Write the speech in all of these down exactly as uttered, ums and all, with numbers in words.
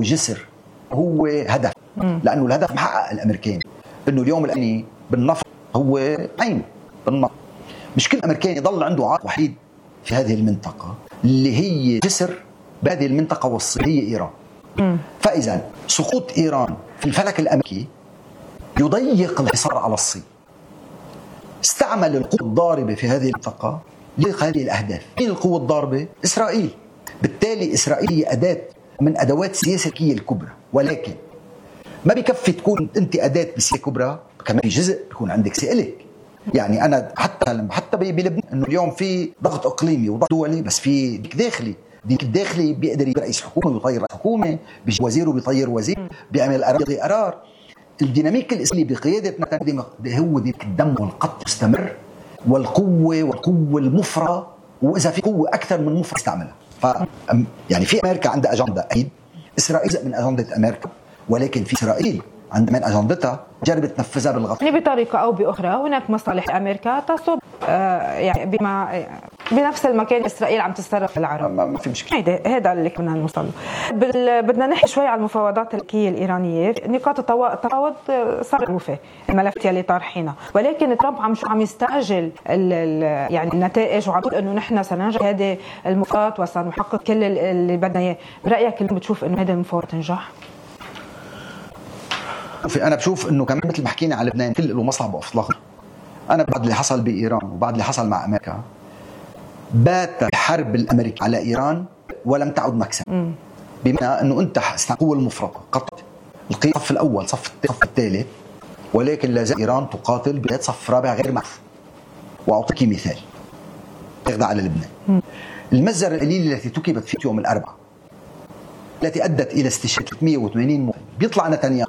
جسر، هو هدف. لأنه الهدف محقق الأمريكان، إنه اليوم الأمني بالنفط هو عين بالنفط. مش كل أمريكان يضل عنده عائق وحيد في هذه المنطقة اللي هي جسر بهذه المنطقة والصين، هي إيران. فإذا سقوط إيران في الفلك الأمريكي يضيق الحصار على الصين. استعمل القوة الضاربة في هذه المنطقة لهذه الأهداف. مين القوة الضاربة؟ إسرائيل. بالتالي إسرائيل هي أداة من أدوات السياسة الكبرى، ولكن ما بكفي تكون أنت أداة بسياسة كبرى، كمان في جزء بيكون عندك سئلك. يعني أنا حتى حتى بلبنان إنه اليوم في ضغط إقليمي وضغط دولي، بس في ديك داخلي. ديك الداخلي بيقدر يبقى رئيس حكومة ويطير رئيس حكومة، بيجي وزير وبيطير وزير، بيعمل قرار قرار. الديناميك الإسرائيلي بقيادة نتنياهو هو ديك الدم والقتل مستمر، والقوة والقوة المفرطة، وإذا في قوة أكثر من مفرط استعملها. ف يعني في أمريكا عندها أجندة، أكيد إسرائيل جزء من أجندة أمريكا، ولكن في إسرائيل عند من أجندتها جربت تنفذها بالغلط. يعني بطريقة أو بأخرى هناك مصالح أمريكا تصب آه يعني بما بنفس المكان إسرائيل عم تتصرف العرب. ما, ما في مشكلة. هذا هذا اللي كنا نوصل. بدنا نحكي شوي على المفاوضات الأمريكية الإيرانية. نقاط التفاوض صار معروفة، الملفات اللي طارحينها، ولكن ترامب عم شو عم يستعجل يعني النتائج، وعم يقول إنه نحن سننجح هذه المفاوضات وسنحقق كل اللي بدنا إياه. برأيك اللي بتشوف إنه هذه المفاوضات تنجح؟ أنا بشوف إنه كمان مثل ما حكينا على لبنان كل له مصلحة بأفلاق. أنا بعد اللي حصل بإيران وبعد اللي حصل مع أمريكا، بات الحرب الأمريكية على إيران ولم تعد مكسب. بمعنى إنه أنت القوة المفرطة قطعت الصف الأول، صف الصف الثالث، ولكن لا زال إيران تقاتل بذات صف رابع غير معروف. وأعطيك مثال يخضع على لبنان. المجزرة القليلة التي تكبت في يوم الأربعاء التي أدت إلى استشهاد ثلاثمئة وثمانين مواطن، بيطلع نتنياهو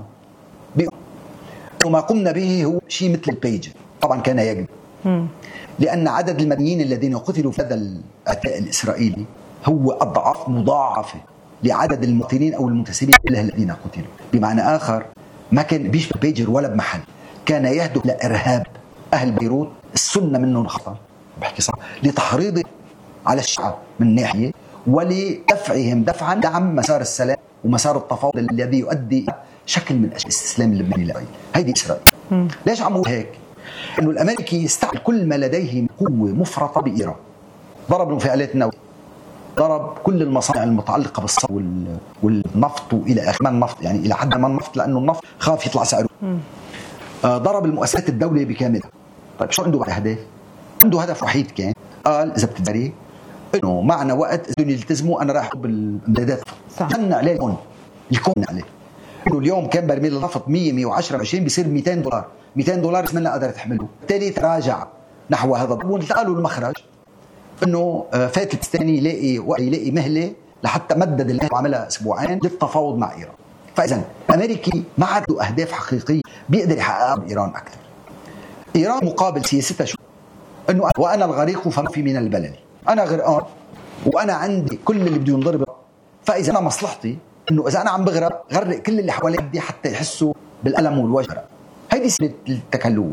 وما قمنا به هو شيء مثل البيجر. طبعا كان يجب، لأن عدد المدنيين الذين قتلوا في هذا الأعتداء الإسرائيلي هو أضعاف مضاعفة لعدد المقتلين أو المنتسبين الذين قتلوا. بمعنى آخر، ما كان بيشبه البيجر ولا بمحل، كان يهدف لإرهاب أهل بيروت، السنة منهم خطأ بحكي صح، لتحريض على الشعب من ناحية، ولدفعهم دفعا دعم مسار السلام ومسار التفاوض الذي يؤدي إلى شكل من أشكال الاستسلام اللبناني لإسرائيل. هيدي إسرائيل. مم. ليش عم أقول هيك؟ إنه الأمريكي استعمل كل ما لديه من قوة مفرطة بإيران. ضرب المفاعلات النووية، ضرب كل المصانع المتعلقة بالصرف والنفط وإلى آخره. ما النفط يعني إلى حد ما النفط، لأنه النفط خاف يطلع سعره. آه ضرب المؤسسات الدولية بكاملها. طيب شو عنده أهداف؟ عنده هدف وحيد، كان قال إذا بتدري إنه معنا وقت إذا يلتزموا أنا راح بالإمدادات. جن عليه الكون، الكون عليه. إنه اليوم كان برميل النفط مية مية وعشرة وعشرين بيصير مئتين دولار، مئتين دولار اسمنا قادر تحمله. بالتالي تراجع نحو هذا الضرب، والتقالوا المخرج إنه فات البستاني يلاقي وقت يلاقي مهلة لحتى مدد المهلة وعملها أسبوعين للتفاوض مع إيران. فإذا الأمريكي ما عنده أهداف حقيقية بيقدر يحققها بإيران أكثر. إيران مقابل سياستها شو؟ إنه وأنا الغريق فما في من البلل، أنا غرقان وأنا عندي كل اللي بده ينضرب. فإذا أنا مصلحتي إنه إذا أنا عم بغرق غرق كل اللي حوالي حتى يحسوا بالألم والوجع. هيدي سبب التكلف.